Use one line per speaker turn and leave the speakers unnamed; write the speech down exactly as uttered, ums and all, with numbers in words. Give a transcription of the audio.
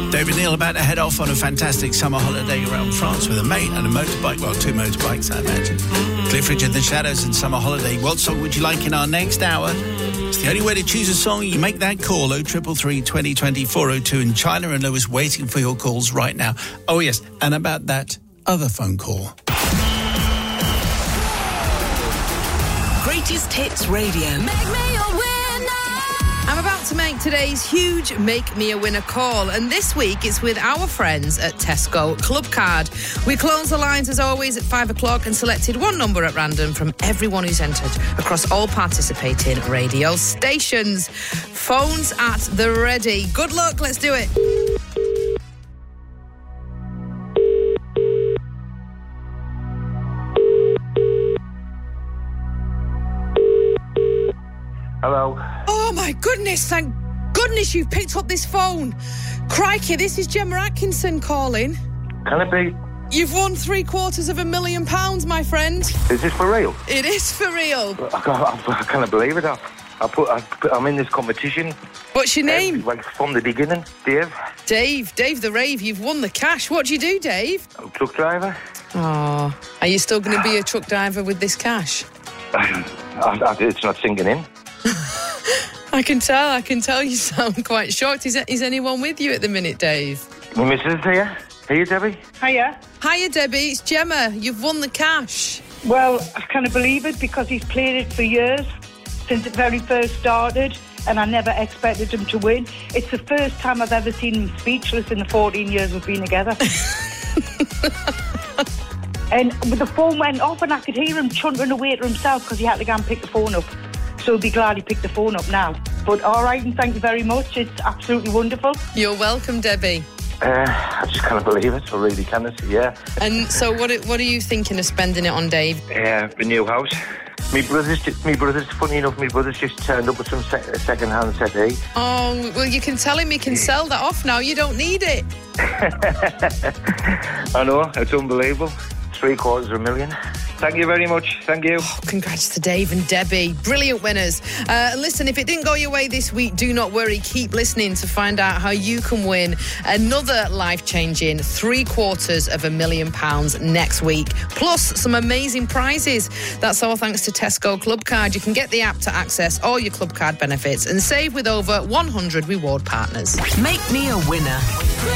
David Neal about to head off on a fantastic summer holiday around France with a mate and a motorbike. Well, two motorbikes, I imagine. Cliff Richard, The Shadows and Summer Holiday. What song would you like in our next hour? It's the only way to choose a song. You make that call, oh three three three, two oh two oh, four oh two. And China and Lewis waiting for your calls right now. Oh, yes, and about that other phone call.
Greatest Hits Radio. Make me a winner.
I'm about to make today's huge Make Me a Winner call, and this week it's with our friends at Tesco Club Card. We closed the lines as always at five o'clock and selected one number at random from everyone who's entered across all participating radio stations. Phones at the ready. Good luck, let's do it.
Hello.
Oh my goodness, thank goodness you've picked up this phone. Crikey, this is Gemma Atkinson calling.
Can it be?
You've won three quarters of a million pounds, my friend.
Is this for real?
It is for real.
I can't, I can't believe it. I, I put, I, I'm in this competition.
What's your name?
Um, like from the beginning, Dave.
Dave, Dave the Rave, you've won the cash. What do you do, Dave?
I'm a truck driver.
Oh, are you still going to be a truck driver with this cash?
I, I, it's not sinking in.
I can tell, I can tell you sound quite shocked. Is, is anyone with you at the minute, Dave?
My missus is here. Here, Debbie.
Hiya.
Hiya, Debbie, it's Gemma. You've won the cash.
Well, I can't believe it because he's played it for years, since it very first started, and I never expected him to win. It's the first time I've ever seen him speechless in the fourteen years we've been together. And the phone went off and I could hear him chuntering away to himself because he had to go and pick the phone up. So I'll be glad he picked the phone up now. But all right, and thank you very much. It's absolutely wonderful.
You're welcome, Debbie.
Uh, I just can't believe it. I really can't. Yeah.
And so what what are you thinking of spending it on, Dave?
Yeah, the new house. My brother's, just, my brother's, funny enough, my brother's just turned up with some se- second-hand settee.
Oh, well, you can tell him he can sell that off now. You don't need it.
I know, it's unbelievable. Three quarters of a million. Thank you very much. Thank you.
Oh, congrats to Dave and Debbie. Brilliant winners. Uh, listen, if it didn't go your way this week, do not worry. Keep listening to find out how you can win another life-changing three quarters of a million pounds next week. Plus some amazing prizes. That's all thanks to Tesco Club Card. You can get the app to access all your Club Card benefits and save with over one hundred reward partners.
Make me a winner.